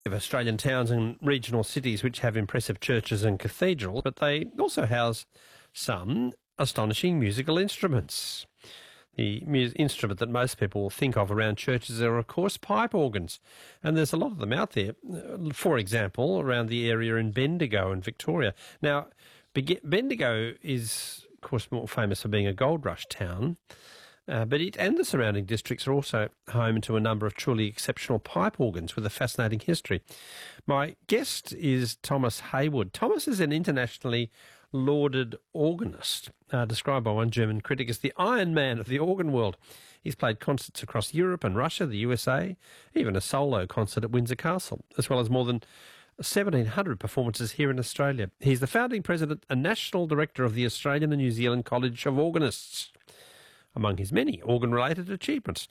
Of Australian towns and regional cities which have impressive churches and cathedrals, but they also house some astonishing musical instruments. The instrument that most people think of around churches are, of course, pipe organs, and there's a lot of them out there. For example, around the area in Bendigo in Victoria. Now, Bendigo is, of course, more famous for being a gold rush town, but it and the surrounding districts are also home to a number of truly exceptional pipe organs with a fascinating history. My guest is Thomas Haywood. Thomas is an internationally lauded organist, described by one German critic as the Iron Man of the organ world. He's played concerts across Europe and Russia, the USA, even a solo concert at Windsor Castle, as well as more than 1,700 performances here in Australia. He's the founding president and national director of the Australian and New Zealand College of Organists. Among his many organ-related achievements,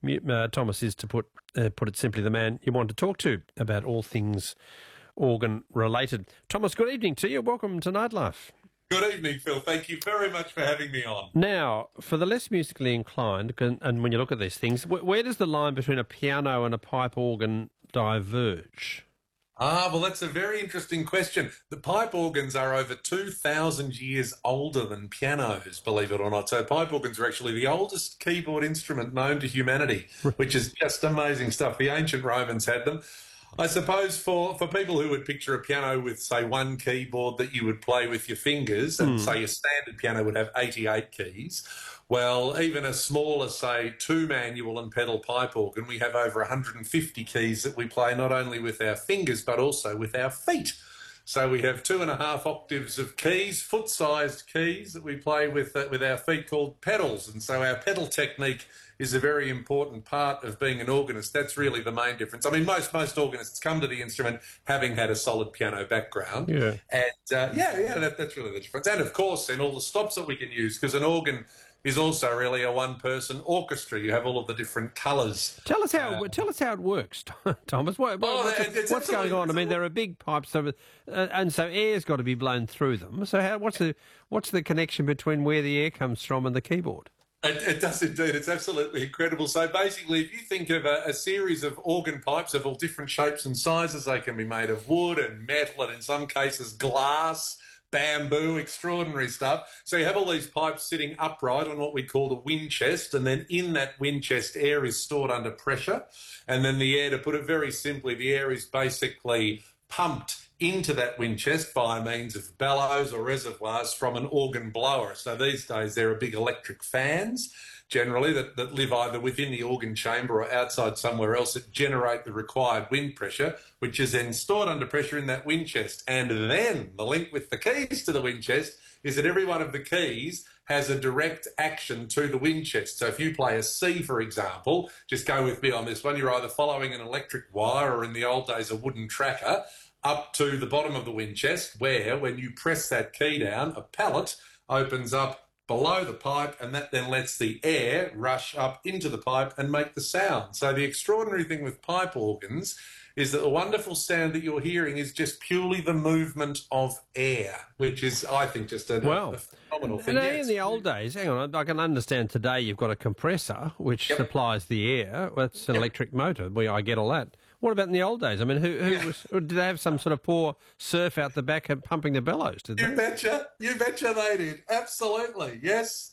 Thomas is, to put it simply, the man you want to talk to about all things organ-related. Thomas, good evening to you. Welcome to Nightlife. Good evening, Phil. Thank you very much for having me on. Now, for the less musically inclined, and when you look at these things, where does the line between a piano and a pipe organ diverge? Well, that's a very interesting question. The pipe organs are over 2,000 years older than pianos, believe it or not. So pipe organs are actually the oldest keyboard instrument known to humanity, which is just amazing stuff. The ancient Romans had them. I suppose for people who would picture a piano with, say, one keyboard that you would play with your fingers, and say a standard piano would have 88 keys, well, even a smaller, say, two-manual and pedal pipe organ, we have over 150 keys that we play not only with our fingers but also with our feet. So we have 2.5 octaves of keys, foot-sized keys that we play with our feet, called pedals. And so our pedal technique is a very important part of being an organist. That's really the main difference. I mean, most organists come to the instrument having had a solid piano background. Yeah. And, that's really the difference. And, of course, then all the stops that we can use, because an organ is also really a one-person orchestra. You have all of the different colours. Tell us how it works, Thomas. What's going on? I mean, there are big pipes, and so air's got to be blown through them. So what's the connection between where the air comes from and the keyboard? It does indeed. It's absolutely incredible. So basically, if you think of a series of organ pipes of all different shapes and sizes, they can be made of wood and metal and in some cases glass, bamboo, extraordinary stuff. So you have all these pipes sitting upright on what we call the wind chest, and then in that wind chest, air is stored under pressure. And then the air, to put it very simply, the air is basically pumped into that wind chest by means of bellows or reservoirs from an organ blower. So these days there are big electric fans, generally, that live either within the organ chamber or outside somewhere else, that generate the required wind pressure, which is then stored under pressure in that wind chest. And then the link with the keys to the wind chest is that every one of the keys has a direct action to the wind chest. So if you play a C, for example, just go with me on this one, you're either following an electric wire or, in the old days, a wooden tracker up to the bottom of the wind chest, where when you press that key down, a pallet opens up below the pipe, and that then lets the air rush up into the pipe and make the sound. So the extraordinary thing with pipe organs is that the wonderful sound that you're hearing is just purely the movement of air, which is, I think, just a phenomenal thing. In the old days, hang on, I can understand today you've got a compressor which supplies the air. That's an electric motor. I get all that. What about in the old days? I mean, did they have some sort of poor surf out the back and pumping the bellows? Did they? You betcha they did. Absolutely. Yes.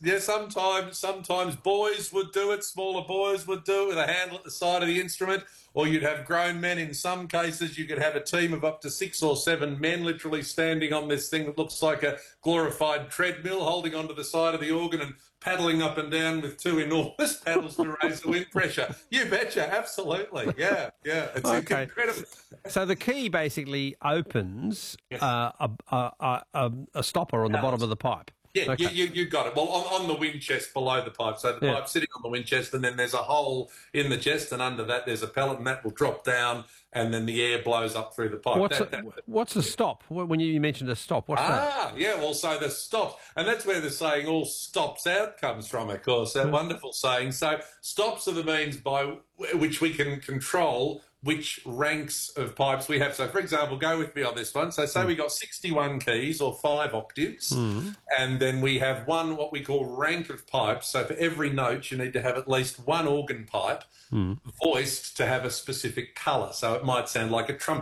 Sometimes boys would do it. Smaller boys would do it with a handle at the side of the instrument. Or you'd have grown men. In some cases, you could have a team of up to 6 or 7 men literally standing on this thing that looks like a glorified treadmill, holding onto the side of the organ and paddling up and down with 2 enormous paddles to raise the wind pressure. You betcha, absolutely. Yeah. It's incredible. So the key basically opens a stopper on the bottom of the pipe. Yeah, okay. you got it. Well, on the wind chest below the pipe. So the pipe's sitting on the wind chest, and then there's a hole in the chest, and under that there's a pellet, and that will drop down, and then the air blows up through the pipe. What's a stop? When you mentioned a stop, what's that? Well, so the stop, and that's where the saying "all stops out" comes from, of course, that wonderful saying. So stops are the means by which we can control which ranks of pipes we have. So, for example, go with me on this one. So, say we got 61 keys or 5 octaves, and then we have one what we call rank of pipes. So, for every note, you need to have at least one organ pipe voiced to have a specific colour. So, it might sound like a trumpet